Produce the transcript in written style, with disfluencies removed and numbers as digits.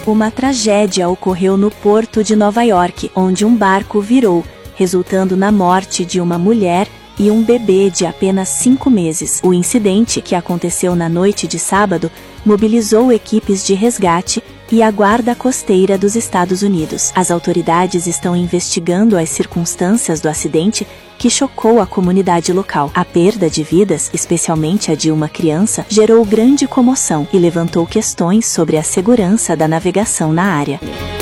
Uma tragédia ocorreu no porto de Nova York, onde um barco virou, resultando na morte de uma mulher e um bebê de apenas 5 meses. O incidente, que aconteceu na noite de sábado, mobilizou equipes de resgate e a Guarda Costeira dos Estados Unidos. As autoridades estão investigando as circunstâncias do acidente que chocou a comunidade local. A perda de vidas, especialmente a de uma criança, gerou grande comoção e levantou questões sobre a segurança da navegação na área.